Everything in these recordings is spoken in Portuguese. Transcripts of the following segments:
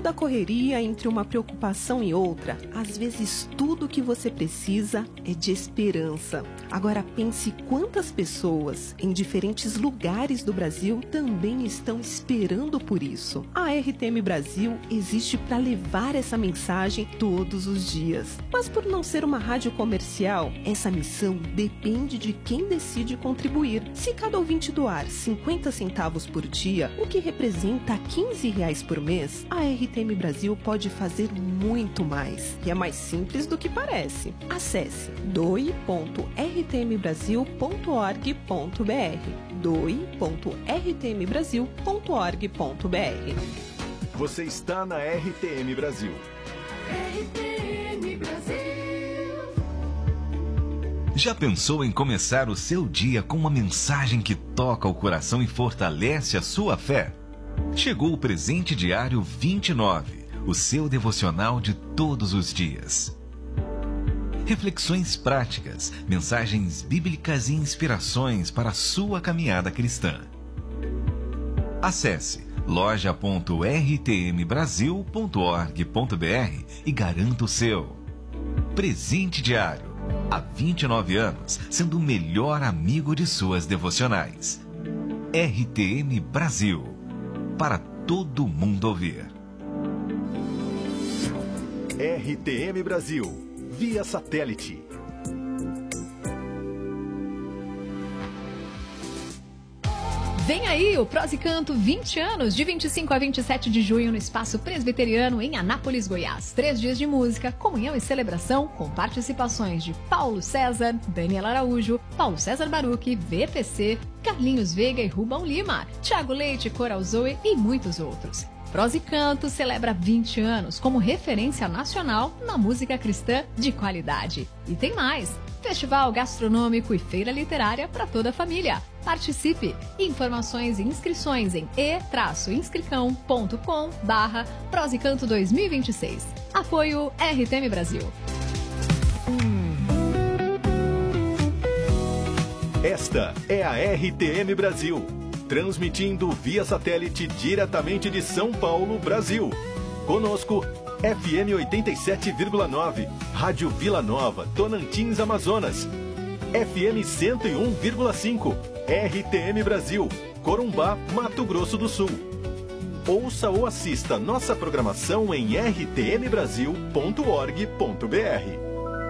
da correria, entre uma preocupação e outra, às vezes tudo o que você precisa é de esperança. Agora pense quantas pessoas em diferentes lugares do Brasil também estão esperando por isso. A RTM Brasil existe para levar essa mensagem todos os dias. Mas por não ser uma rádio comercial, essa missão depende de quem decide contribuir. Se cada ouvinte doar 50 centavos por dia, o que representa R$15 por mês, a RTM Brasil pode fazer muito mais. E é mais simples do que parece. Acesse doe.rtmbrasil.org.br doe.rtmbrasil.org.br. Você está na RTM Brasil. RTM Brasil. Já pensou em começar o seu dia com uma mensagem que toca o coração e fortalece a sua fé? Chegou o Presente Diário 29, o seu devocional de todos os dias. Reflexões práticas, mensagens bíblicas e inspirações para a sua caminhada cristã. Acesse loja.rtmbrasil.org.br e garanta o seu. Presente Diário, há 29 anos, sendo o melhor amigo de suas devocionais. RTM Brasil, para todo mundo ouvir. RTM Brasil, via satélite. Vem aí o Prosa e Canto 20 anos, de 25 a 27 de junho no Espaço Presbiteriano em Anápolis, Goiás. 3 dias de música, comunhão e celebração com participações de Paulo César, Daniela Araújo, Paulo César Baruch, VPC, Carlinhos Veiga e Rubão Lima, Thiago Leite, Coral Zoe e muitos outros. Prosa e Canto celebra 20 anos como referência nacional na música cristã de qualidade. E tem mais! Festival gastronômico e feira literária para toda a família. Participe! Informações e inscrições em e-inscricão.com/Prosa e Canto 2026. Apoio RTM Brasil. Esta é a RTM Brasil, transmitindo via satélite diretamente de São Paulo, Brasil. Conosco, FM 87,9, Rádio Vila Nova, Tonantins, Amazonas. FM 101,5, RTM Brasil, Corumbá, Mato Grosso do Sul. Ouça ou assista nossa programação em rtmbrasil.org.br.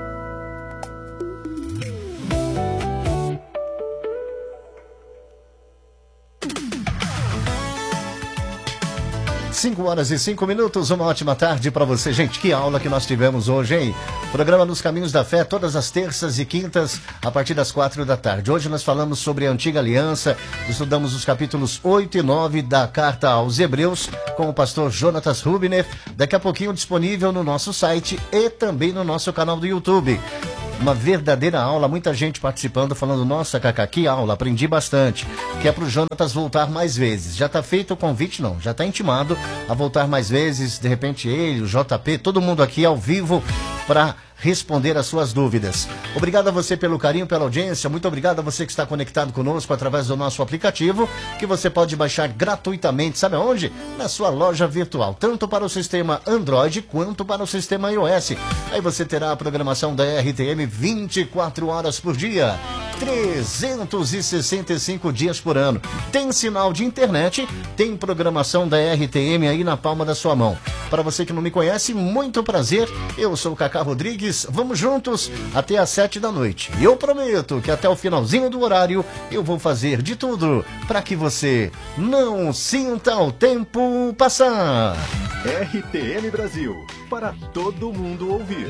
5h05, uma ótima tarde para você. Gente, que aula que nós tivemos hoje, hein? Programa Nos Caminhos da Fé, todas as terças e quintas, a partir das 4 da tarde. Hoje nós falamos sobre a Antiga Aliança, estudamos os capítulos 8 e 9 da Carta aos Hebreus, com o pastor Jonatas Rubner, daqui a pouquinho disponível no nosso site e também no nosso canal do YouTube. Uma verdadeira aula, muita gente participando, falando, nossa, Cacá, que aula, aprendi bastante. Que é pro Jonatas voltar mais vezes. Já tá feito o convite, não, já tá intimado a voltar mais vezes, de repente ele, o JP, todo mundo aqui ao vivo para responder as suas dúvidas. Obrigado a você pelo carinho, pela audiência, muito obrigado a você que está conectado conosco através do nosso aplicativo, que você pode baixar gratuitamente, sabe aonde? Na sua loja virtual, tanto para o sistema Android quanto para o sistema iOS. Aí você terá a programação da RTM 24 horas por dia, 365 dias por ano. Tem sinal de internet, tem programação da RTM aí na palma da sua mão. Para você que não me conhece, muito prazer, eu sou o Cacá Rodrigues. Vamos juntos até às 7 da noite. E eu prometo que até o finalzinho do horário eu vou fazer de tudo para que você não sinta o tempo passar. RTM Brasil, para todo mundo ouvir.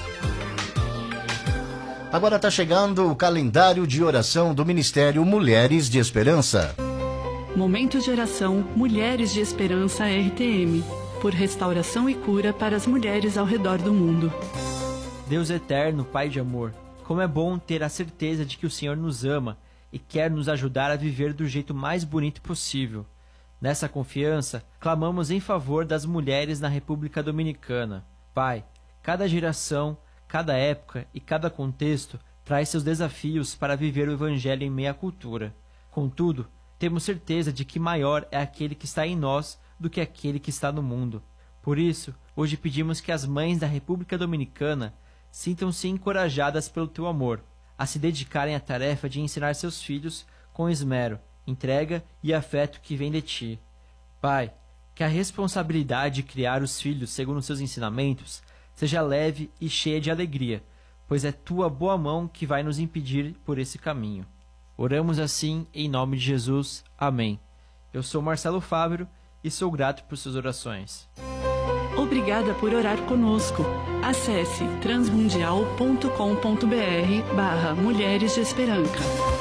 Agora está chegando o calendário de oração do Ministério Mulheres de Esperança. Momento de oração Mulheres de Esperança RTM, por restauração e cura para as mulheres ao redor do mundo. Deus eterno, Pai de amor, como é bom ter a certeza de que o Senhor nos ama e quer nos ajudar a viver do jeito mais bonito possível. Nessa confiança, clamamos em favor das mulheres na República Dominicana. Pai, cada geração, cada época e cada contexto traz seus desafios para viver o Evangelho em meia cultura. Contudo, temos certeza de que maior é aquele que está em nós do que aquele que está no mundo. Por isso, hoje pedimos que as mães da República Dominicana sintam-se encorajadas pelo teu amor, a se dedicarem à tarefa de ensinar seus filhos com esmero, entrega e afeto que vem de ti. Pai, que a responsabilidade de criar os filhos segundo seus ensinamentos seja leve e cheia de alegria, pois é tua boa mão que vai nos impedir por esse caminho. Oramos assim em nome de Jesus. Amém. Eu sou Marcelo Fábio e sou grato por suas orações. Obrigada por orar conosco. Acesse transmundial.com.br/Mulheres de Esperança.